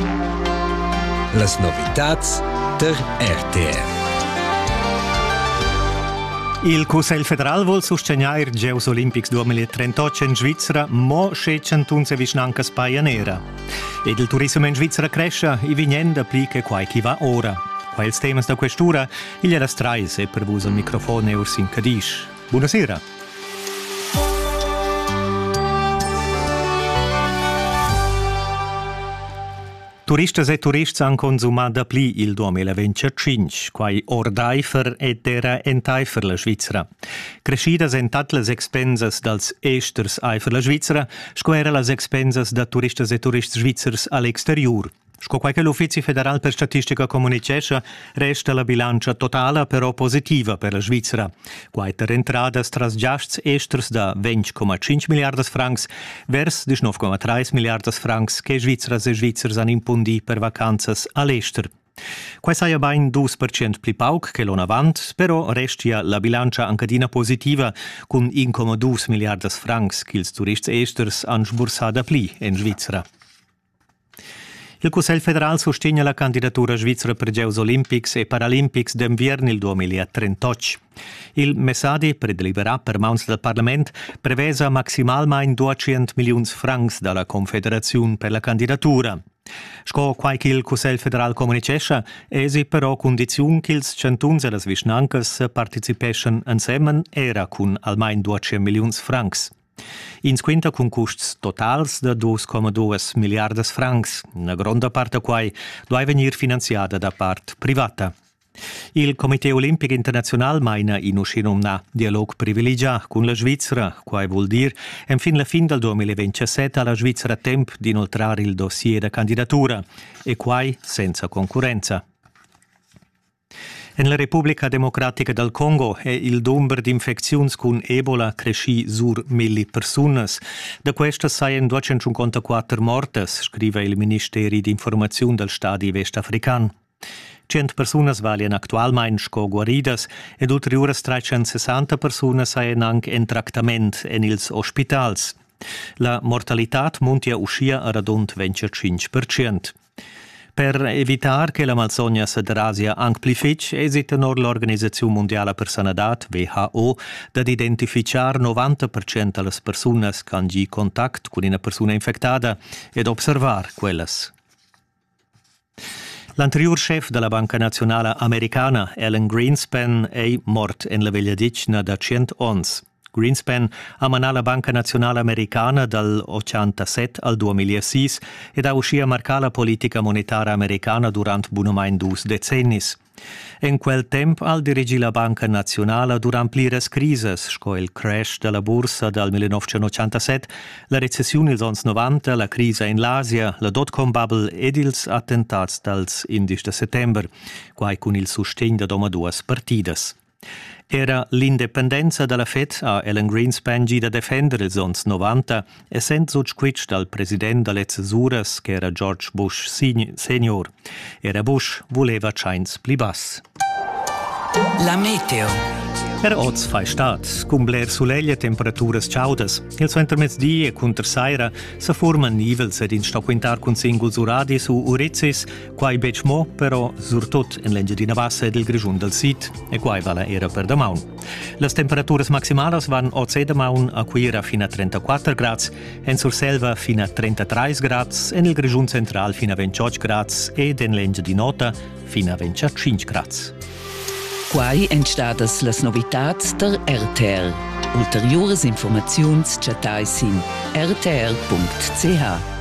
Las novitats der RTR. Il Cussegl federal vuol sostenere i Giochi Olimpics 2038 in Svizzera, mo scecentunze visnancas paianera. Ed il turismo in Svizzera cresce, i vignend applica qualche va ora. Quails temas da questura, il era strais e per vus il microfono e Ursin Cadish. Buonasera. Turistas e turists han consumat da pli il 2025, quai ordaifer ed era entaifer la Svizzera. Crescidas en tat las expensas dals esters aifer la Svizzera, sco era las expensas da turistas e turists svizzers all'exterior. Sco quai l'Ufficio Federal per Statistica comunicescha resta la bilancia totala però positiva per la Svizzera. Quai ter entradas tras giasts esters da 20,5 miliardas francs vers 19,3 miliardas francs che Svizzeras e Svizzers han impundi per vacanzas all'ester. Quai saia bain 2% pli pauc che l'on avant, però restia la bilancia ancadina positiva cun 1,2 miliardas francs che ils turists esters han sbursada pli in Svizzera. Il Cussegl federal sostegna la candidatura svizzera per Giochi Olimpics e Paralimpics d'inverno il 2038. Il messadi predeliberat per mauns del Parlament prevesa maximalmein 200 milions francs dalla Confederazione per la candidatura. Sco quai il Cussegl federal comunicescha, esi però condiziun che ils centuns e las visnancas participeschen insemen era cun almein 200 milions francs. Ins quinta cun custs totals de 2,2 miliardas francs, una gronda parte quai doi venir finanziada da part privata. Il Comité Olimpic International maina in uscinumna dialog privilegiat con la Svizzera, quai vuol dir en fin la fin del 2027 alla Svizzera temp di inoltrare il dossier da candidatura e quai senza concorrenza. In la Repubblica Democratica del Congo è il numero di infezioni con Ebola cresci sur 1000 personas. Da queste saien 254 mortes, scrive il Ministero di Informazione del Stati Vestafrican. 100 personas valien actualmein sco guaridas ed ulteriores 360 personas saien anche in tractament en ils ospitals. La mortalitat muntia uscia a radont 25%. Per evitar che la malsogna s'aderasia amplific, esita nor l'Organizzazione Mondiale per Sanadat, WHO, ad identificar 90% alle personas che hanno contact con una persona infectada ed observar quellas. L'anterior chef della Banca Nazionale Americana, Alan Greenspan, è mort in la vegliadicina da 100 ons. Greenspan ha manat la Banca Nazionale Americana dal 87 al 2006 ed ha uscì a marcare la politica monetaria americana durant bunamein 2 decennis. In quel tempo al dirigì la Banca Nazionale durant plires crises, sco il crash della borsa dal 1987, la recessione dels ans 90, la crisi in l'Asia, la dot-com bubble ed ils attentats dals 11 settembre, quai con il sustegn da doma duas partidas. Era l'indipendenza della Fed a Alan Greenspan da defendere els ans 90, essendo squitch dal president delle cesures che era George Bush senior. Era Bush voleva chains pli bass. La meteo. Per oz fai stat, cum bler suleglia temperaturas ciaudas. Il suenter mezzdi e cunter saira sa forman nivels ed in sto quintar con singuls uradi su Urizzis, quai bec mo, però surtut in l'Engiadina Bassa ed il grigiun del sit, e quai vala era per da maun. Las temperaturas maximalas van oz da maun a quira fino a 34 grads, en sur selva fino a 33 grads, en il grigiun central fino a 28 grads ed en l'Engiadinota fino a 25 grads. Quai entstadas las novitats der RTR. Ulteriores informaziuns chatai sin rtr.ch.